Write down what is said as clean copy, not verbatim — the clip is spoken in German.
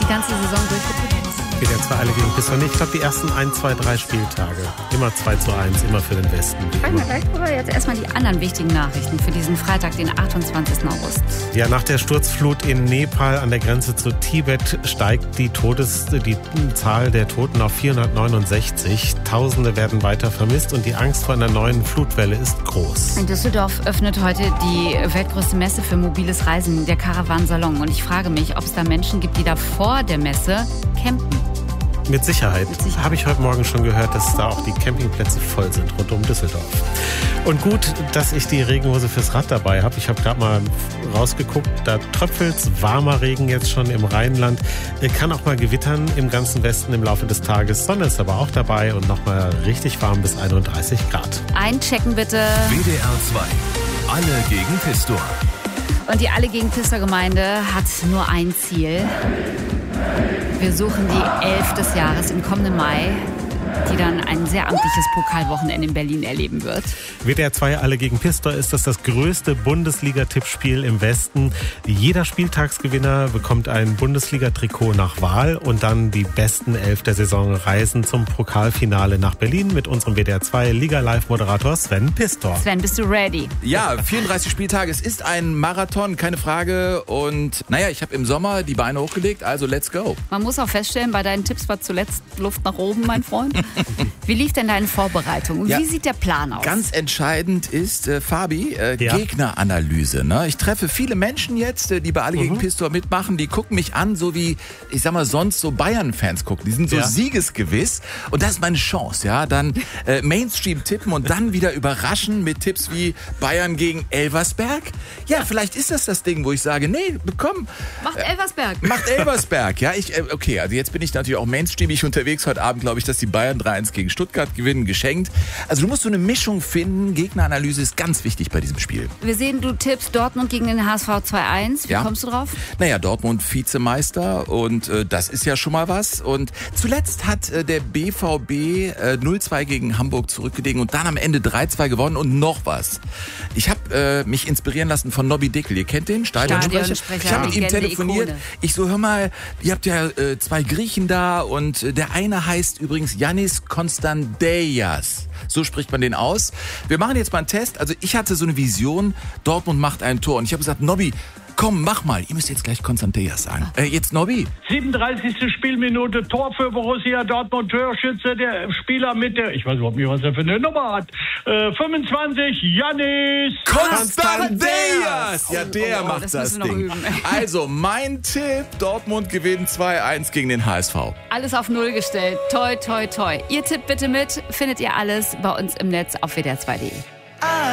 ganze Saison durchgetippt? WDR 2 alle gegen Pistol. Ich glaube, die ersten 1, 2, 3 Spieltage. Immer 2:1, immer für den Westen. Fragen wir gleich drüber. Jetzt erstmal die anderen wichtigen Nachrichten für diesen Freitag, den 28. August. Ja, nach der Sturzflut in Nepal an der Grenze zu Tibet steigt die Zahl der Toten auf 469. Tausende werden weiter vermisst und die Angst vor einer neuen Flutwelle ist groß. In Düsseldorf öffnet heute die weltgrößte Messe für mobiles Reisen, der Caravan Salon. Und ich frage mich, ob es da Menschen gibt, die da vor der Messe campen. Mit Sicherheit. Habe ich heute Morgen schon gehört, dass da auch die Campingplätze voll sind rund um Düsseldorf. Und gut, dass ich die Regenhose fürs Rad dabei habe. Ich habe gerade mal rausgeguckt, da tröpfelt's, warmer Regen jetzt schon im Rheinland. Kann auch mal gewittern im ganzen Westen im Laufe des Tages. Sonne ist aber auch dabei und nochmal richtig warm bis 31 Grad. Einchecken bitte. WDR 2. Alle gegen Pistor. Und die Alle gegen Pistor Gemeinde hat nur ein Ziel. Wir suchen die 11 des Jahres im kommenden Mai, die dann ein sehr amtliches Pokalwochenende in Berlin erleben wird. WDR 2 Alle gegen Pistor ist das größte Bundesliga-Tippspiel im Westen. Jeder Spieltagsgewinner bekommt ein Bundesliga-Trikot nach Wahl und dann die besten 11 der Saison reisen zum Pokalfinale nach Berlin mit unserem WDR 2 Liga-Live-Moderator Sven Pistor. Sven, bist du ready? Ja, 34 Spieltage. Es ist ein Marathon, keine Frage. Und ich habe im Sommer die Beine hochgelegt, also let's go. Man muss auch feststellen, bei deinen Tipps war zuletzt Luft nach oben, mein Freund. Wie lief denn deine Vorbereitung? Und wie sieht der Plan aus? Ganz entscheidend ist, Fabi, Gegneranalyse. Ne? Ich treffe viele Menschen jetzt, die bei Alle gegen Pistor mitmachen. Die gucken mich an, so wie, ich sag mal, sonst so Bayern-Fans gucken. Die sind so siegesgewiss. Und das ist meine Chance. Ja, dann Mainstream tippen und dann wieder überraschen mit Tipps wie Bayern gegen Elversberg. Ja, vielleicht ist das Ding, wo ich sage, nee, komm. Macht Elversberg. Macht Elversberg. Ja, also jetzt bin ich natürlich auch mainstreamig unterwegs. Heute Abend glaube ich, dass die Bayern 3-1 gegen Stuttgart gewinnen, geschenkt. Also du musst so eine Mischung finden. Gegneranalyse ist ganz wichtig bei diesem Spiel. Wir sehen, du tippst Dortmund gegen den HSV 2-1. Wie kommst du drauf? Dortmund Vizemeister und das ist ja schon mal was. Und zuletzt hat der BVB 0-2 gegen Hamburg zurückgelegen und dann am Ende 3-2 gewonnen und noch was. Ich habe mich inspirieren lassen von Nobby Dickel. Ihr kennt den? Stadionsprecher. Ich habe mit ihm telefoniert. Ikone. Ich so, hör mal, ihr habt ja 2 Griechen da und der eine heißt übrigens Yannis Konstanteias. So spricht man den aus. Wir machen jetzt mal einen Test. Also ich hatte so eine Vision, Dortmund macht ein Tor. Und ich habe gesagt, Nobby, komm, mach mal. Ihr müsst jetzt gleich Konstanteias sagen. Jetzt Nobby. 37. Spielminute, Tor für Borussia Dortmund, Torschütze, der Spieler mit der, ich weiß überhaupt nicht, was er für eine Nummer hat, 25, Yannis Konstanteias! Ja, der macht das Ding. Üben. Also, mein Tipp, Dortmund gewinnt 2-1 gegen den HSV. Alles auf Null gestellt. Toi, toi, toi. Ihr tippt bitte mit, findet ihr alles bei uns im Netz auf wdr2.de.